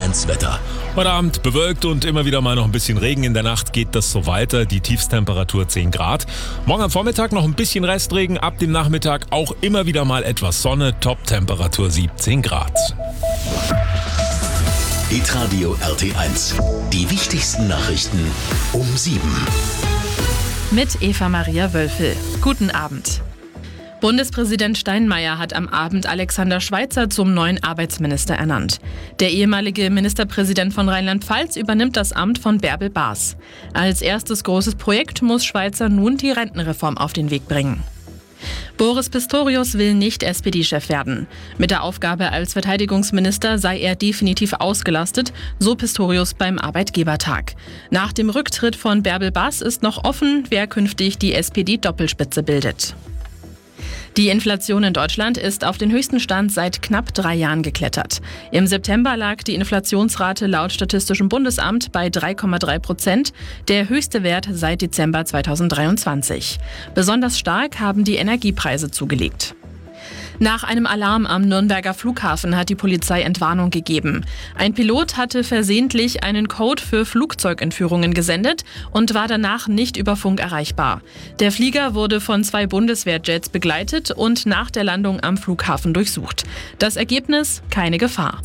RT1 Wetter. Heute Abend bewölkt und immer wieder mal noch ein bisschen Regen. In der Nacht geht das so weiter. Die Tiefstemperatur 10 Grad. Morgen am Vormittag noch ein bisschen Restregen. Ab dem Nachmittag auch immer wieder mal etwas Sonne. Top-Temperatur 17 Grad. Hitradio RT1. Die wichtigsten Nachrichten um 7. Mit Eva Maria Wölfel. Guten Abend. Bundespräsident Steinmeier hat am Abend Alexander Schweitzer zum neuen Arbeitsminister ernannt. Der ehemalige Ministerpräsident von Rheinland-Pfalz übernimmt das Amt von Bärbel Baas. Als erstes großes Projekt muss Schweitzer nun die Rentenreform auf den Weg bringen. Boris Pistorius will nicht SPD-Chef werden. Mit der Aufgabe als Verteidigungsminister sei er definitiv ausgelastet, so Pistorius beim Arbeitgebertag. Nach dem Rücktritt von Bärbel Baas ist noch offen, wer künftig die SPD-Doppelspitze bildet. Die Inflation in Deutschland ist auf den höchsten Stand seit knapp 3 Jahren geklettert. Im September lag die Inflationsrate laut Statistischem Bundesamt bei 3,3%, der höchste Wert seit Dezember 2023. Besonders stark haben die Energiepreise zugelegt. Nach einem Alarm am Nürnberger Flughafen hat die Polizei Entwarnung gegeben. Ein Pilot hatte versehentlich einen Code für Flugzeugentführungen gesendet und war danach nicht über Funk erreichbar. Der Flieger wurde von 2 Bundeswehrjets begleitet und nach der Landung am Flughafen durchsucht. Das Ergebnis: keine Gefahr.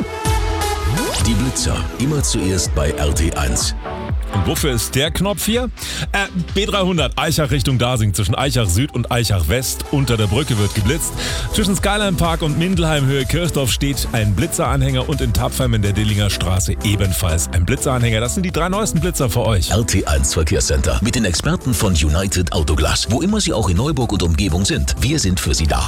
Die Blitzer, immer zuerst bei RT1. Und wofür ist der Knopf hier? B300 Eichach Richtung Dasing. Zwischen Eichach Süd und Eichach West unter der Brücke wird geblitzt. Zwischen Skyline Park und Mindelheim Höhe Kirchdorf steht ein Blitzeranhänger und in Tapfheim in der Dillinger Straße ebenfalls ein Blitzeranhänger. Das sind die 3 neuesten Blitzer für euch. RT1 Verkehrscenter mit den Experten von United Autoglas. Wo immer Sie auch in Neuburg und Umgebung sind, wir sind für Sie da.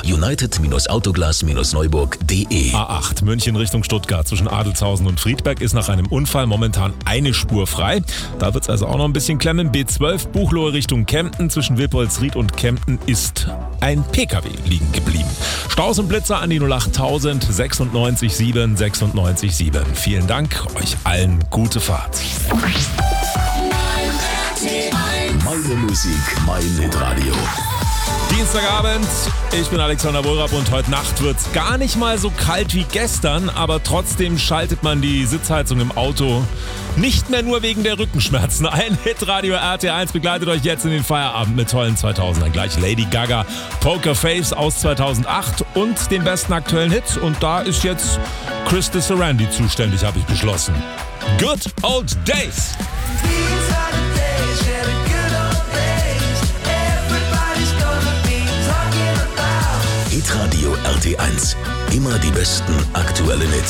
United-Autoglas-Neuburg.de. A8 München Richtung Stuttgart. Zwischen Adelshausen und Friedberg ist nach einem Unfall momentan eine Spur frei. Da wird es also auch noch ein bisschen klemmen. B12 Buchloe Richtung Kempten. Zwischen Wilpolsried und Kempten ist ein PKW liegen geblieben. Staus und Blitzer an die 08000 96 7 96 7. Vielen Dank, euch allen gute Fahrt. Meine Musik, mein Hitradio. Dienstagabend, ich bin Alexander Wohlrab und heute Nacht wird's gar nicht mal so kalt wie gestern, aber trotzdem schaltet man die Sitzheizung im Auto nicht mehr nur wegen der Rückenschmerzen ein. Hitradio RT1 begleitet euch jetzt in den Feierabend mit tollen 2000ern. Gleich Lady Gaga, Poker Face aus 2008 und den besten aktuellen Hits. Und da ist jetzt Chris Sarandon zuständig, habe ich beschlossen. Good Old Days. Hitradio RT1. Immer die besten aktuellen Hits.